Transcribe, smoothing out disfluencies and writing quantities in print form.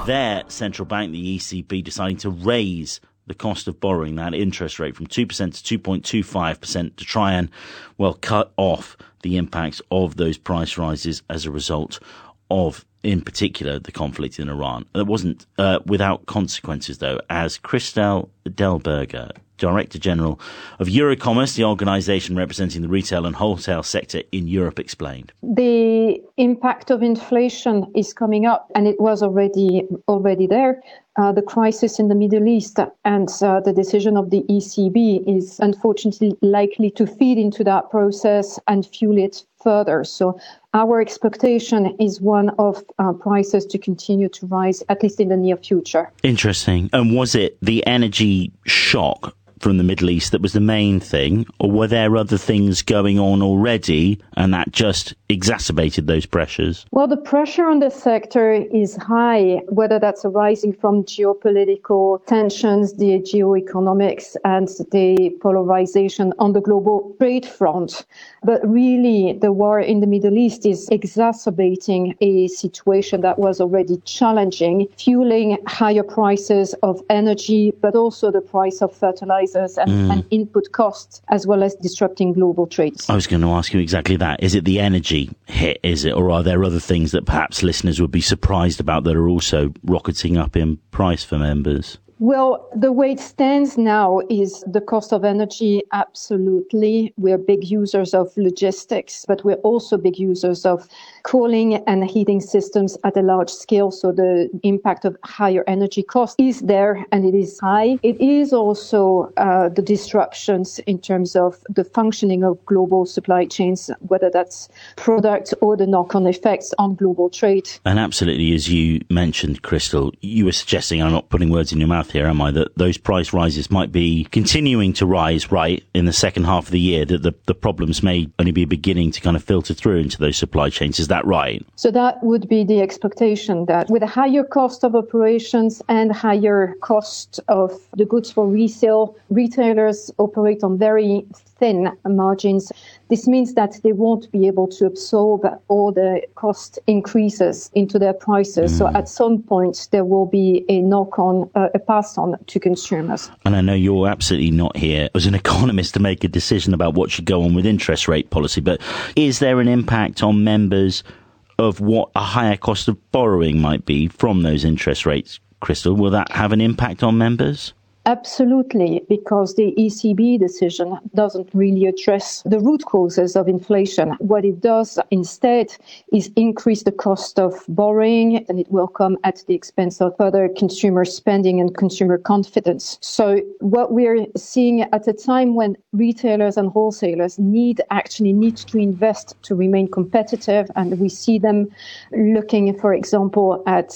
their central bank, the ECB, deciding to raise the cost of borrowing, that interest rate, from 2% to 2.25% to try and, cut off the impacts of those price rises as a result of, in particular, the conflict in Iran. It wasn't without consequences, though, as Christel Delberger, Director General of Eurocommerce, the organisation representing the retail and wholesale sector in Europe, explained. The impact of inflation is coming up, and it was already there. The crisis in the Middle East and the decision of the ECB is unfortunately likely to feed into that process and fuel it further. So our expectation is one of prices to continue to rise, at least in the near future. Interesting. And was it the energy shock from the Middle East that was the main thing, or were there other things going on already and that just exacerbated those pressures? Well, the pressure on the sector is high, whether that's arising from geopolitical tensions, the geoeconomics, and the polarization on the global trade front. But really, the war in the Middle East is exacerbating a situation that was already challenging, fueling higher prices of energy, but also the price of fertilizers and input costs, as well as disrupting global trade. I was going to ask you exactly that. Is it the energy hit, is it? Or are there other things that perhaps listeners would be surprised about that are also rocketing up in price for members? Well, the way it stands now is the cost of energy, absolutely. We're big users of logistics, but we're also big users of cooling and heating systems at a large scale. So the impact of higher energy cost is there, and it is high. It is also the disruptions in terms of the functioning of global supply chains, whether that's products or the knock-on effects on global trade. And absolutely, as you mentioned, Christel, you were suggesting, I'm not putting words in your mouth here, am I, that those price rises might be continuing to rise right in the second half of the year, that the problems may only be beginning to kind of filter through into those supply chains. Is that right? So that would be the expectation, that with a higher cost of operations and higher cost of the goods for resale, retailers operate on very thin margins. This means that they won't be able to absorb all the cost increases into their prices. So at some point, there will be a knock-on, a pass-on to consumers. And I know you're absolutely not here as an economist to make a decision about what should go on with interest rate policy, but is there an impact on members of what a higher cost of borrowing might be from those interest rates, Christel? Will that have an impact on members? Absolutely, because the ECB decision doesn't really address the root causes of inflation. What it does instead is increase the cost of borrowing, and it will come at the expense of further consumer spending and consumer confidence. So what we're seeing at a time when retailers and wholesalers need to invest to remain competitive, and we see them looking, for example, at